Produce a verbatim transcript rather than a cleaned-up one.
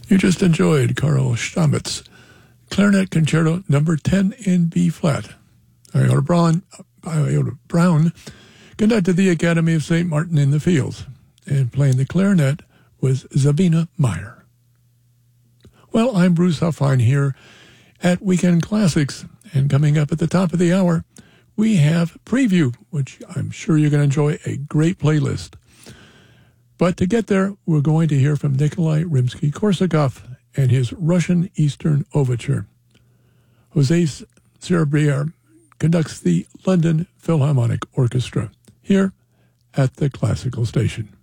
You just enjoyed Carl Stamitz, Clarinet Concerto Number ten in B flat. Iota Brown, Iota Brown conducted the Academy of Saint Martin in the Fields, and playing the clarinet was Sabina Meyer. Well, I'm Bruce Huffine here at Weekend Classics, and coming up at the top of the hour, we have Preview, which I'm sure you're going to enjoy, a great playlist. But to get there, we're going to hear from Nikolai Rimsky-Korsakov and his Russian Eastern Overture. Jose Cerebrier conducts the London Philharmonic Orchestra here at the Classical Station.